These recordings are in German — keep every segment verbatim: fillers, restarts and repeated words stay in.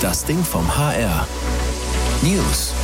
Das Ding vom H R. News.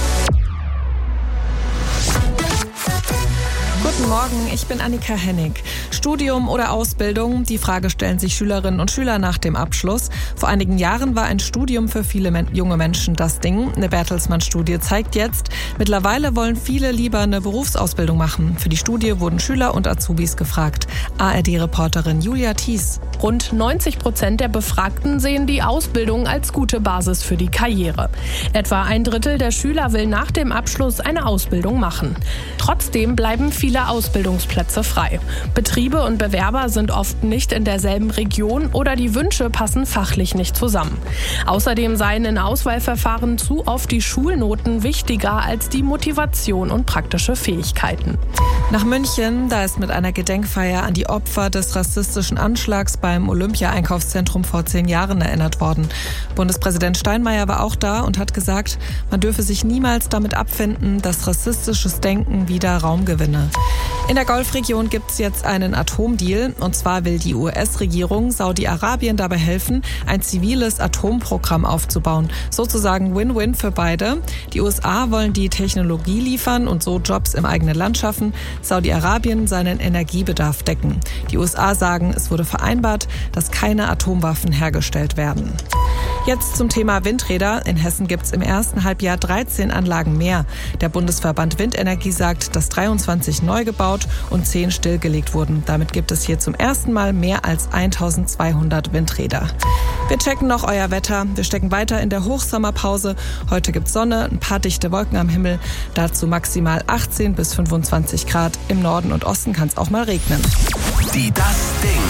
Guten Morgen, ich bin Annika Hennig. Studium oder Ausbildung? Die Frage stellen sich Schülerinnen und Schüler nach dem Abschluss. Vor einigen Jahren war ein Studium für viele men- junge Menschen das Ding. Eine Bertelsmann-Studie zeigt jetzt, mittlerweile wollen viele lieber eine Berufsausbildung machen. Für die Studie wurden Schüler und Azubis gefragt. A R D-Reporterin Julia Thies. Rund neunzig Prozent der Befragten sehen die Ausbildung als gute Basis für die Karriere. Etwa ein Drittel der Schüler will nach dem Abschluss eine Ausbildung machen. Trotzdem bleiben viele Ausbildungsplätze frei. Betriebe und Bewerber sind oft nicht in derselben Region oder die Wünsche passen fachlich nicht zusammen. Außerdem seien in Auswahlverfahren zu oft die Schulnoten wichtiger als die Motivation und praktische Fähigkeiten. Nach München, da ist mit einer Gedenkfeier an die Opfer des rassistischen Anschlags beim Olympia-Einkaufszentrum vor zehn Jahren erinnert worden. Bundespräsident Steinmeier war auch da und hat gesagt, man dürfe sich niemals damit abfinden, dass rassistisches Denken wieder Raum gewinne. In der Golfregion gibt es jetzt einen Atomdeal. Und zwar will die U S-Regierung Saudi-Arabien dabei helfen, ein ziviles Atomprogramm aufzubauen. Sozusagen Win-Win für beide. Die U S A wollen die Technologie liefern und so Jobs im eigenen Land schaffen. Saudi-Arabien seinen Energiebedarf decken. Die U S A sagen, es wurde vereinbart, dass keine Atomwaffen hergestellt werden. Jetzt zum Thema Windräder. In Hessen gibt es im ersten Halbjahr dreizehn Anlagen mehr. Der Bundesverband Windenergie sagt, dass dreiundzwanzig neu gebaut und zehn stillgelegt wurden. Damit gibt es hier zum ersten Mal mehr als eintausendzweihundert Windräder. Wir checken noch euer Wetter. Wir stecken weiter in der Hochsommerpause. Heute gibt es Sonne, ein paar dichte Wolken am Himmel. Dazu maximal achtzehn bis fünfundzwanzig Grad. Im Norden und Osten kann es auch mal regnen. Die Das Ding.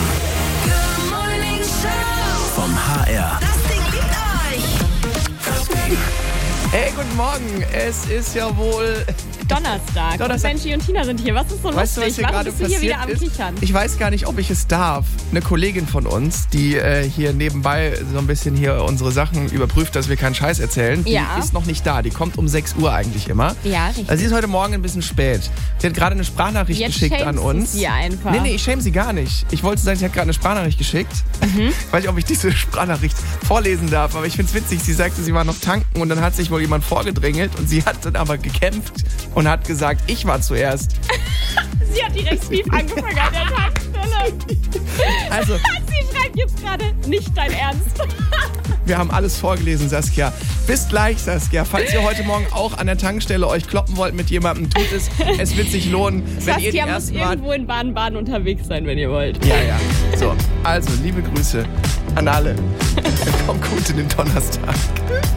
Good Morning Show. Vom H R. Das Ding liebt euch. Das Ding. Hey, guten Morgen. Es ist ja wohl Donnerstag. Donnerstag. Und Benji und Tina sind hier. Was ist so Weißt du, was lustig? hier Warum gerade bist du hier passiert wieder am ist? Kichern? Ich weiß gar nicht, ob ich es darf. Eine Kollegin von uns, die äh, hier nebenbei so ein bisschen hier unsere Sachen überprüft, dass wir keinen Scheiß erzählen, die Ja. ist noch nicht da. Die kommt um sechs Uhr eigentlich immer. Ja, richtig. Also sie ist heute Morgen ein bisschen spät. Sie hat gerade eine Sprachnachricht Jetzt geschickt an shamest du uns. sie einfach. Nee, nee, ich schäme sie gar nicht. Ich wollte sagen, sie hat gerade eine Sprachnachricht geschickt. Mhm. Ich weiß nicht, ob ich diese Sprachnachricht vorlesen darf, aber ich finde es witzig. Sie sagte, sie war noch tanken und dann hat sich wohl jemand vorgedrängelt und sie hat dann aber gekämpft und hat gesagt, ich war zuerst. Sie hat direkt Steve angefangen an der Tankstelle. Also, Sie schreibt jetzt gerade, nicht dein Ernst. wir haben alles vorgelesen, Saskia. Bis gleich, Saskia. Falls ihr heute Morgen auch an der Tankstelle euch kloppen wollt mit jemandem, tut es. Es wird sich lohnen, wenn ihr die Saskia muss ersten Mal... irgendwo in Baden-Baden unterwegs sein, wenn ihr wollt. Ja, ja. So, also, liebe Grüße an alle. Kommt gut in den Donnerstag.